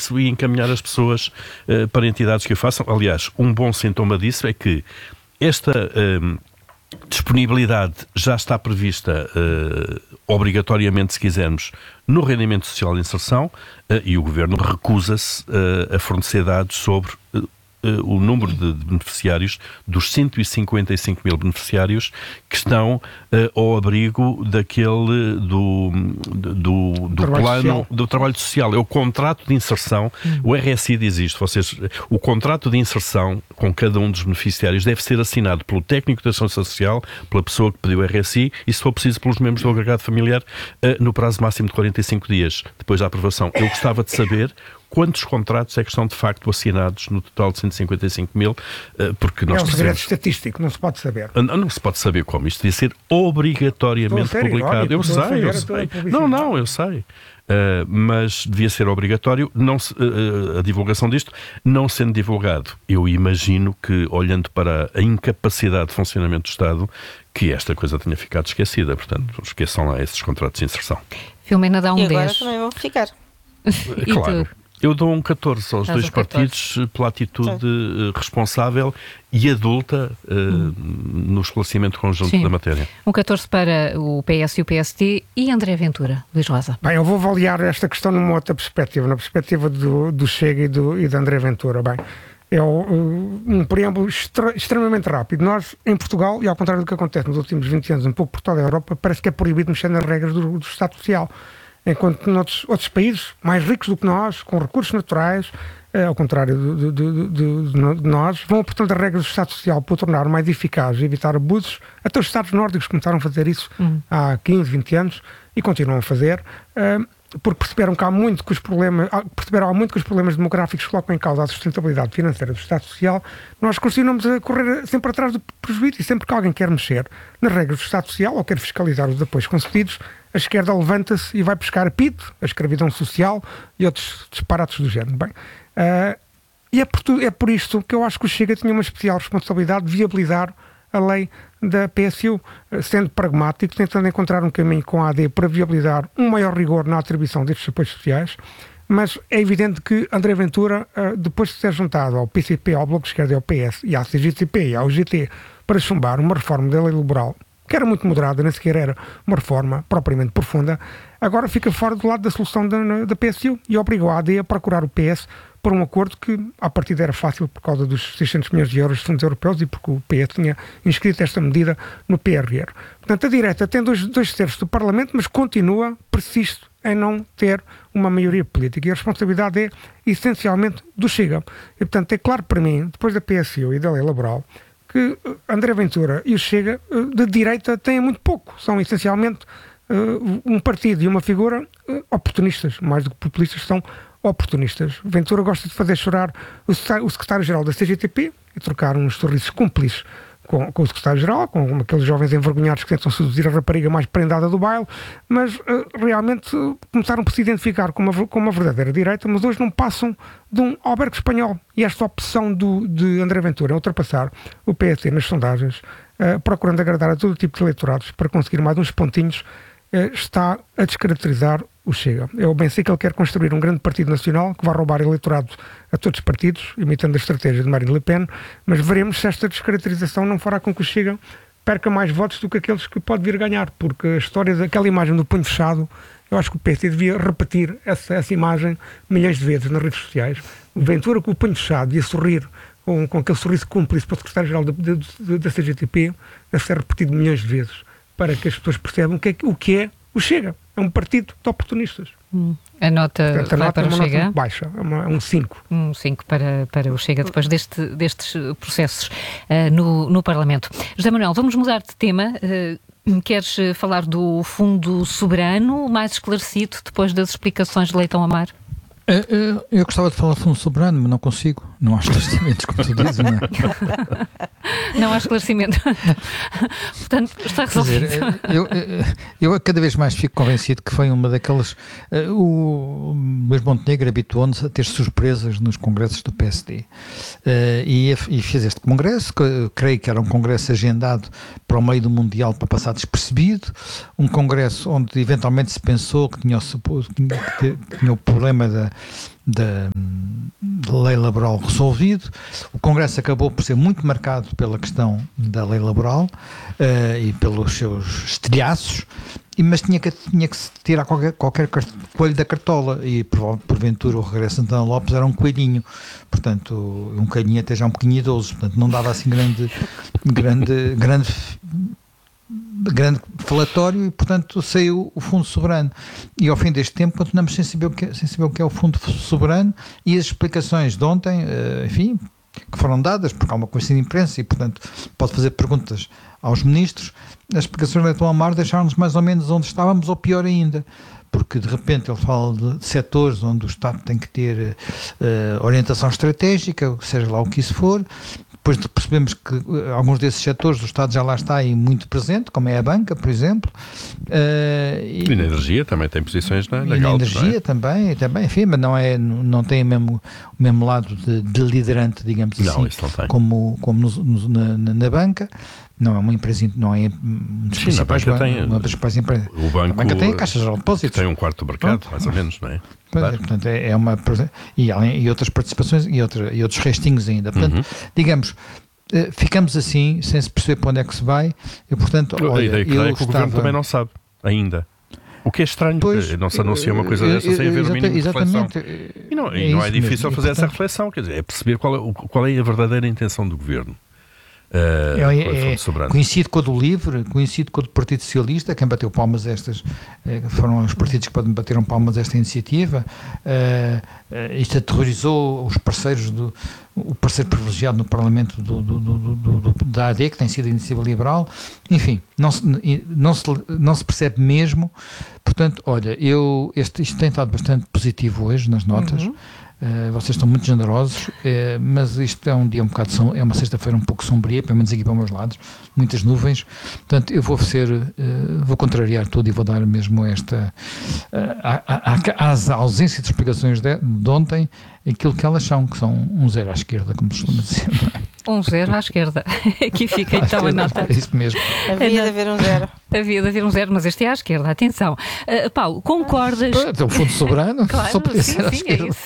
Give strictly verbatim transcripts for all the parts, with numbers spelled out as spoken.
isso e encaminhar as pessoas uh, para entidades que o façam. Aliás, um bom sintoma disso é que esta uh, disponibilidade já está prevista uh, obrigatoriamente, se quisermos, no rendimento social de inserção, uh, e o Governo recusa-se uh, a fornecer dados sobre uh, o número de beneficiários, dos cento e cinquenta e cinco mil beneficiários que estão uh, ao abrigo daquele do, do, do trabalho plano social. do trabalho social. É o contrato de inserção. Hum. O R S I diz isto. Vocês, o contrato de inserção com cada um dos beneficiários deve ser assinado pelo técnico da ação social, pela pessoa que pediu o R S I e, se for preciso, pelos membros do agregado familiar, uh, no prazo máximo de quarenta e cinco dias depois da aprovação. Eu gostava de saber quantos contratos é que estão de facto assinados no total de cento e cinquenta e cinco mil, porque nós... É um segredo estatístico, não se pode saber. Não, não se pode saber como. Isto devia ser obrigatoriamente sério, publicado. Olha, eu sei, eu sei. Não, não, eu sei. Uh, mas devia ser obrigatório não se, uh, a divulgação disto, não sendo divulgado. Eu imagino que, olhando para a incapacidade de funcionamento do Estado, que esta coisa tenha ficado esquecida. Portanto, esqueçam lá esses contratos de inserção. Filomena dá um e agora dez. também vão ficar. Claro. Eu dou um catorze aos Dás dois um catorze. partidos pela atitude uh, responsável e adulta uh, hum. no esclarecimento conjunto Sim. da matéria. Um catorze para o P S e o P S D e André Ventura. Luís Rosa. Bem, eu vou avaliar esta questão numa outra perspectiva, na perspectiva do, do Chega e, do, e de André Ventura. Bem, é um, um preâmbulo extra, extremamente rápido. Nós, em Portugal, e ao contrário do que acontece nos últimos vinte anos, um pouco por toda a Europa, parece que é proibido mexer nas regras do, do Estado Social. Enquanto noutros outros países mais ricos do que nós, com recursos naturais, eh, ao contrário de, de, de, de, de nós, vão aportando as regras do Estado Social para o tornar mais eficaz e evitar abusos. Até os Estados nórdicos começaram a fazer isso hum. há quinze, vinte anos e continuam a fazer, eh, porque perceberam que há muito que os problemas, perceberam há muito que os problemas demográficos colocam em causa a sustentabilidade financeira do Estado Social. Nós continuamos a correr sempre atrás do prejuízo e sempre que alguém quer mexer nas regras do Estado Social ou quer fiscalizar os apoios concedidos, a esquerda levanta-se e vai buscar a P I B, a escravidão social e outros disparates do género. Bem, uh, e é por, tu, é por isto que eu acho que o Chega tinha uma especial responsabilidade de viabilizar a lei da P S U, sendo pragmático, tentando encontrar um caminho com a A D para viabilizar um maior rigor na atribuição destes apoios sociais, mas é evidente que André Ventura, uh, depois de ser juntado ao P C P, ao Bloco de Esquerda e ao P S, e à C G T P e ao G T, para chumbar uma reforma da lei laboral, que era muito moderada, nem sequer era uma reforma propriamente profunda, agora fica fora do lado da solução da, da P S U e obrigou a A D a procurar o P S por um acordo que, à partida, era fácil por causa dos seiscentos milhões de euros de fundos europeus e porque o P S tinha inscrito esta medida no P R R. Portanto, a direita tem dois, dois terços do Parlamento, mas continua, persiste em não ter uma maioria política. E a responsabilidade é, essencialmente, do Chega. E, portanto, é claro para mim, depois da P S U e da lei laboral, que André Ventura e o Chega, de direita, têm muito pouco. São, essencialmente, um partido e uma figura oportunistas, mais do que populistas, são oportunistas. Ventura gosta de fazer chorar o secretário-geral da C G T P e trocar uns sorrisos cúmplices com, com o secretário-geral, com aqueles jovens envergonhados que tentam seduzir a rapariga mais prendada do baile, mas uh, realmente uh, começaram por se identificar com uma, com uma verdadeira direita, mas hoje não passam de um albergue espanhol. E esta opção do, de André Ventura é ultrapassar o P S D nas sondagens, uh, procurando agradar a todo tipo de eleitorados para conseguir mais uns pontinhos, uh, está a descaracterizar o Chega. Eu bem sei que ele quer construir um grande partido nacional que vai roubar eleitorado a todos os partidos, imitando a estratégia de Marine Le Pen, mas veremos se esta descaracterização não fará com que o Chega perca mais votos do que aqueles que pode vir ganhar, porque a história daquela imagem do punho fechado, eu acho que o P S D devia repetir essa, essa imagem milhões de vezes nas redes sociais. O Ventura com o punho fechado e a sorrir com, com aquele sorriso cúmplice para o secretário-geral da, da, da C G T P deve ser repetido milhões de vezes para que as pessoas percebam o que é, o que é o Chega. É um partido de oportunistas. Hum. A nota Portanto, a vai nota para é uma o nota Chega? muito baixa, é uma, um cinco. Um cinco para, para o Chega, depois deste, destes processos uh, no, no Parlamento. José Manuel, vamos mudar de tema. Uh, queres falar do Fundo Soberano, mais esclarecido, depois das explicações de Leitão Amar? Eu gostava de falar de Fundo Soberano, mas não consigo. não há esclarecimentos, como tu dizes, não é? Não há esclarecimento. Portanto, está resolvido. Quer dizer, eu, eu, eu cada vez mais fico convencido que foi uma daquelas... Uh, o Luís Montenegro habituou-nos a ter surpresas nos congressos do P S D. Uh, e, e fez este congresso, que eu creio que era um congresso agendado para o meio do Mundial para passar despercebido, um congresso onde eventualmente se pensou que tinha o, que tinha o problema da, da, da lei laboral resolvido. O congresso acabou por ser muito marcado pela questão da lei laboral uh, e pelos seus estilhaços, mas tinha que, tinha que se tirar qualquer, qualquer coelho da cartola, e por, porventura o regresso de Santana Lopes era um coelhinho, portanto um coelhinho até já um pouquinho idoso, portanto não dava assim grande grande, grande grande falatório, e portanto saiu o Fundo Soberano, e ao fim deste tempo continuamos sem saber o que é, sem saber o que é o Fundo Soberano, e as explicações de ontem, enfim, que foram dadas, porque há uma coisa de imprensa e portanto pode fazer perguntas aos ministros, as explicações de Leitão Amar deixaram-nos mais ou menos onde estávamos, ou pior ainda, porque de repente ele fala de, de setores onde o Estado tem que ter uh, orientação estratégica, seja lá o que isso for. Depois percebemos que uh, alguns desses setores o Estado já lá está aí muito presente, como é a banca, por exemplo. Uh, e, e na energia também tem posições na, na e Galp, na energia é? também, também, enfim, mas não, é, não tem o mesmo, o mesmo lado de, de liderante, digamos não, assim, isso não tem. como, como no, no, na, na banca. Não é uma empresa, não é um dos Sim, principais, banca tem, uma das principais empresas. O banco, a banca tem a Caixa Geral de Depósitos. Tem um quarto do mercado, Pronto. mais ou menos, não é? Pois Claro. é, portanto, é, é uma... E, além, e outras participações e, outra, e outros restinhos ainda. Portanto, Uhum. digamos, ficamos assim, sem se perceber para onde é que se vai, e portanto, A olha, ideia que eu é que o estava... governo também não sabe, ainda. O que é estranho, Pois, porque não se anuncia uma coisa dessa sem haver o mínimo de reflexão. E não, e é não é isso difícil mesmo. fazer E, essa portanto, reflexão, quer dizer, é perceber qual é, o- qual é a verdadeira intenção do governo. Uh, com a É, Fundo é, Soberano. coincide com a do LIVRE, coincide com a do Partido Socialista, quem bateu palmas a estas, eh, foram os partidos que bateram palmas a esta iniciativa. Uh, uh, isto aterrorizou os parceiros, do, o parceiro privilegiado no Parlamento do, do, do, do, do, da A D, que tem sido a Iniciativa Liberal. Enfim, não se, não se, não se percebe mesmo. Portanto, olha, eu, este, isto tem estado bastante positivo hoje nas notas. Uhum. Uh, vocês estão muito generosos, uh, mas isto é um dia um bocado, som- é uma sexta-feira um pouco sombria, pelo menos aqui para os meus lados, muitas nuvens, portanto eu vou ser, uh, vou contrariar tudo e vou dar mesmo esta, uh, a, a, a, às ausências de explicações de, de ontem, aquilo que elas são, que são um zero à esquerda, como se costuma dizer, não é? Um zero à esquerda. Aqui fica então a nota. É isso mesmo. Havia de haver um zero. Havia de haver um zero, mas este é à esquerda, atenção. Uh, Paulo, concordas... É o Fundo Soberano, Claro, só podia sim, ser à sim, é esquerda. isso.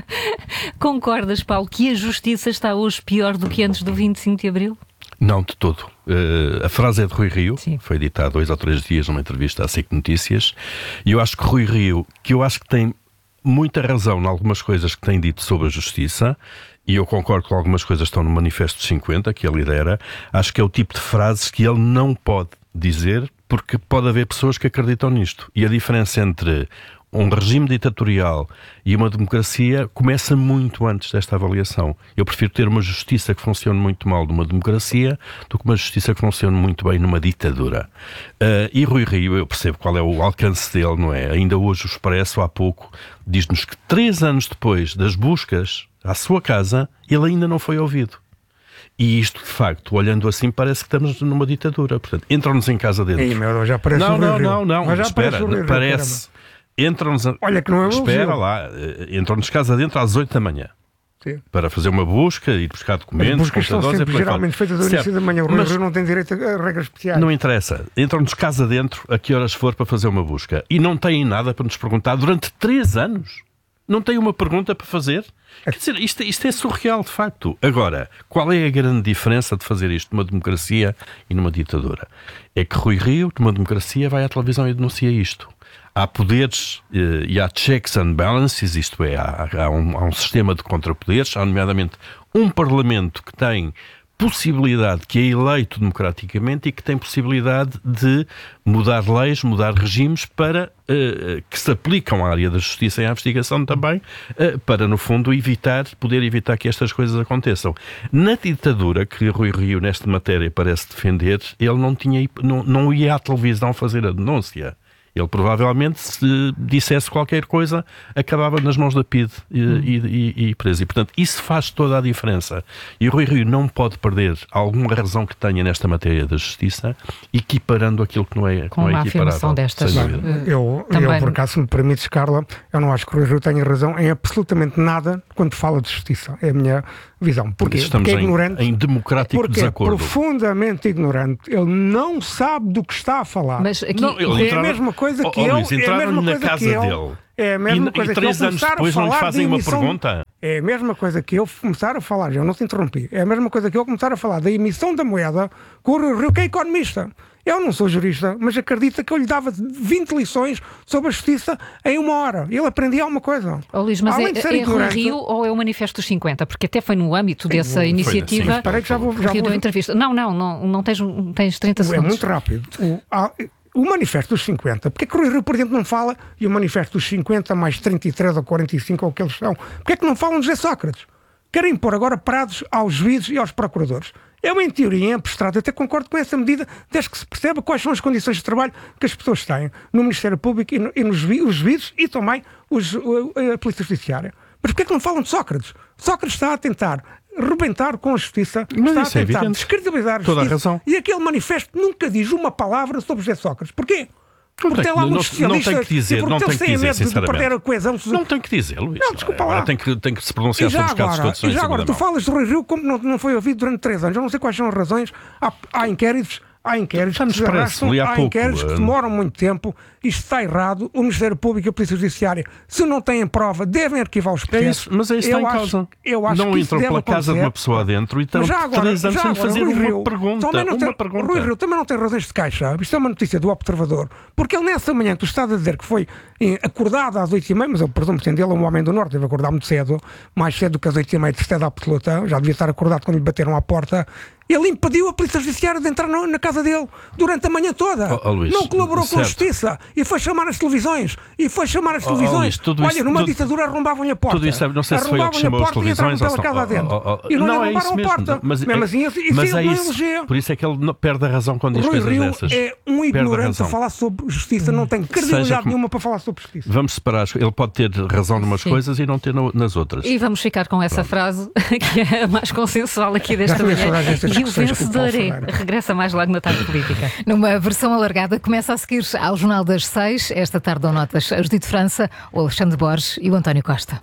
Concordas, Paulo, que a justiça está hoje pior do que antes do vinte e cinco de Abril? Não, de todo. Uh, a frase é de Rui Rio, Sim. foi dita há dois ou três dias numa entrevista à SIC Notícias, e eu acho que Rui Rio, que eu acho que tem muita razão em algumas coisas que tem dito sobre a justiça, e eu concordo com algumas coisas que estão no Manifesto dos cinquenta, que ele lidera, acho que é o tipo de frases que ele não pode dizer, porque pode haver pessoas que acreditam nisto. E a diferença entre um regime ditatorial e uma democracia começa muito antes desta avaliação. Eu prefiro ter uma justiça que funcione muito mal numa democracia do que uma justiça que funcione muito bem numa ditadura. Uh, e Rui Rio, eu percebo qual é o alcance dele, não é? Ainda hoje o Expresso, há pouco, diz-nos que três anos depois das buscas à sua casa, ele ainda não foi ouvido. E isto, de facto, olhando assim, parece que estamos numa ditadura. Portanto, entram-nos em casa dentro. Ei, meu, já parece não, o não, Rui Rio. não, não, Mas já espera, parece o Rui Rio, parece. Entram-nos a... Olha que não é Espera elogio. lá, eh, entram-nos casa dentro às oito da manhã. Sim. Para fazer uma busca, ir buscar As documentos, buscas são computadores, sempre e por aí geralmente fora. feitas do início Certo. da manhã. O Rui Mas Rio não tem direito a regras especiais. não interessa. Entram-nos casa dentro a que horas for para fazer uma busca. E não têm nada para nos perguntar durante três anos. Não têm uma pergunta para fazer. Quer dizer, isto, isto é surreal, de facto. Agora, qual é a grande diferença de fazer isto numa democracia e numa ditadura? É que Rui Rio, numa democracia, vai à televisão e denuncia isto. Há poderes eh, e há checks and balances, isto é, há, há, um, há um sistema de contrapoderes, há nomeadamente um Parlamento que tem possibilidade, que é eleito democraticamente e que tem possibilidade de mudar leis, mudar regimes para uh, que se aplicam à área da justiça e à investigação também, uh, para, no fundo, evitar, poder evitar que estas coisas aconteçam. Na ditadura, que Rui Rio, nesta matéria, parece defender, ele não, tinha, não, não ia à televisão fazer a denúncia. Ele provavelmente, se dissesse qualquer coisa, acabava nas mãos da P I D e, hum. e, e, e preso. E, portanto, isso faz toda a diferença. E o Rui Rio não pode perder alguma razão que tenha nesta matéria da justiça, equiparando aquilo que não é, com não é uma afirmação destas. Eu, eu, por acaso, se me permites, Carla, eu não acho que o Rui Rio tenha razão em absolutamente nada quando fala de justiça. É a minha visão. Porquê? Estamos Porque é em, ignorante. em democrático porque desacordo. É profundamente ignorante. Ele não sabe do que está a falar. Mas aqui... não, ele é entrava... a mesma coisa que oh, oh, ele... Luís, entraram na casa ele, dele. É a mesma e, coisa e que três ele anos começar depois a não lhe falar fazem de uma emissão... pergunta? É a mesma coisa que eu começar a falar, eu não te interrompi, é a mesma coisa que eu começar a falar da emissão da moeda com o Rui Rio, que é economista. Eu não sou jurista, mas acredita que eu lhe dava vinte lições sobre a justiça em uma hora. Ele aprendia alguma coisa. Oh, Luís, mas Além é, de ser é Rui ignorante- Rio ou é o Manifesto dos cinquenta? Porque até foi no âmbito dessa Foi, iniciativa... sim. Espera aí que já vou... Já Rio vou... deu entrevista. Não, não, não, não tens, tens trinta É segundos. muito rápido. O, há- o Manifesto dos cinquenta, porque é que o Rui Rio, por exemplo, não fala, e o Manifesto dos cinquenta mais trinta e três ou quarenta e cinco, ou o que eles são, porque é que não falam de José Sócrates? Querem impor agora prazos aos juízes e aos procuradores. É uma em teoria, em abstrato, até concordo com essa medida, desde que se perceba quais são as condições de trabalho que as pessoas têm no Ministério Público e, no, e nos juí- os juízes e também os, a, a Polícia Judiciária. Mas porquê é que não falam de Sócrates? Sócrates está a tentar rebentar com a justiça, Mas está a isso é tentar evidente. descredibilizar a Toda a justiça. razão. E aquele manifesto nunca diz uma palavra sobre José Sócrates. Porquê? Porque tem- tem lá não- muitos não tem especialistas que dizer, e porque não tem eles que têm dizer, medo de sinceramente. perder a coesão. Não tem que dizer, Luís. Não, desculpa lá. Agora tem que, tem que se E pronunciar já sobre os casos agora, todos. são e em já segunda agora tu mão. falas do Rui Rio como não, não foi ouvido durante três anos. Eu não sei quais são as razões. Há, há inquéritos, há inquéritos Já nos que se parece, arrastam, li há há pouco, inquéritos que eh, demoram muito tempo. Isto está errado. O Ministério Público e a Polícia Judiciária, se não têm prova, devem arquivar os É processos. isso, mas é isso que está em Eu acho- causa. eu acho não que isso entram deve pela casa de acontecer. uma pessoa adentro e estão Mas já agora, três anos já sem agora, fazer Rui uma Rio pergunta. também não Uma tem, pergunta. Rui Rio também não tem razões de caixa. Isto é uma notícia do Observador. Porque ele nessa manhã, tu estás a dizer que foi eh, acordado às oito e meia, mas eu presumo que ele é um homem do Norte, deve acordar muito cedo, mais cedo do que às oito e meia de Estado absoluta. Já devia estar acordado quando lhe bateram à porta. Ele impediu a Polícia Judiciária de entrar no- na casa dele durante a manhã toda. Oh, oh, Luís, não colaborou com a certo. Justiça e foi chamar as televisões. E foi chamar as Oh, oh, televisões. Luís, tudo Olha, isso- numa tudo- ditadura arrombavam-lhe a porta. Tudo isso, não sei se foi ele que Arrombavam-lhe a chamou as porta e entravam televisões. pela ou casa só- dentro. oh, oh, E não, não lhe é isso arrombaram a mesmo. porta. Mas, Mesmo é, assim, isso mas ele é não isso. elogia. Por isso é que ele não- perde a razão quando diz Rui coisas Rio dessas. é um Perde a ignorante a razão. falar sobre justiça, não tem credibilidade como- nenhuma para falar sobre justiça. Vamos separar. as- Ele pode ter razão numas Sim. coisas e não ter no- nas outras. E vamos ficar com essa frase, que é a mais consensual aqui desta Já tive manhã. saudades destas E o discussões com o Paulo vencedor é, Ferreira. regressa mais logo na tarde política. Numa versão alargada, começa a seguir ao Jornal das Seis. Esta tarde dão notas a Judite França, o Alexandre Borges e o António Costa.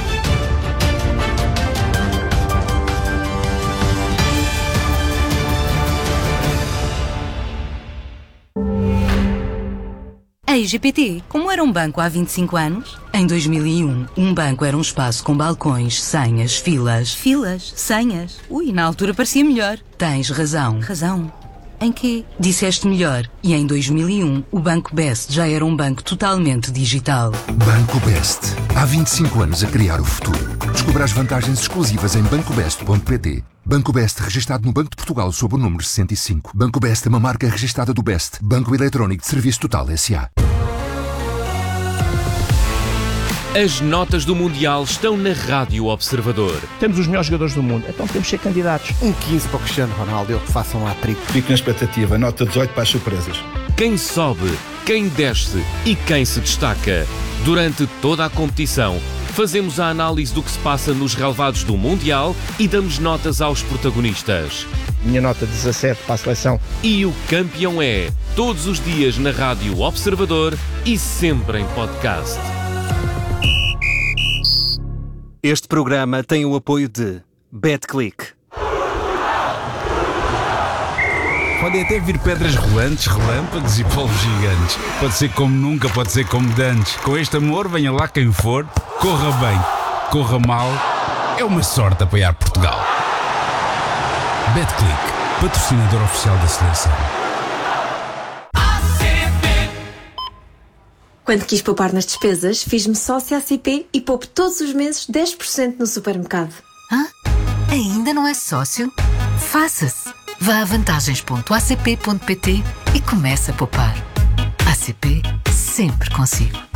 A I G P T, como era um banco há vinte e cinco anos? Em dois mil e um, um banco era um espaço com balcões, senhas, filas. Filas? Senhas? Ui, na altura parecia melhor. Tens razão. Razão? Em quê? Disseste melhor. E em dois mil e um, o Banco Best já era um banco totalmente digital. Banco Best. Há vinte e cinco anos a criar o futuro. Descubra as vantagens exclusivas em banco best ponto pt. Banco Best, registado no Banco de Portugal sob o número sessenta e cinco. Banco Best é uma marca registada do Best. Banco Eletrónico de Serviço Total S A As notas do Mundial estão na Rádio Observador. Temos os melhores jogadores do mundo, então temos que ser candidatos. Um quinze para o Cristiano Ronaldo, ele que faça um hat-trick. Fico na expectativa, nota dezoito para as surpresas. Quem sobe, quem desce e quem se destaca. Durante toda a competição, fazemos a análise do que se passa nos relevados do Mundial e damos notas aos protagonistas. Minha nota dezassete para a seleção. E o campeão é, todos os dias na Rádio Observador e sempre em podcast. Este programa tem o apoio de BetClick. Podem até vir pedras rolantes, relâmpagos e polvos gigantes. Pode ser como nunca, pode ser como dantes. Com este amor, venha lá quem for, corra bem, corra mal. É uma sorte apoiar Portugal. BetClick, patrocinador oficial da seleção. Quando quis poupar nas despesas, fiz-me sócia A C P e poupo todos os meses dez por cento no supermercado. Hã? Ainda não é sócio? Faça-se! Vá a vantagens ponto a c p ponto p t e comece a poupar. A C P sempre consigo.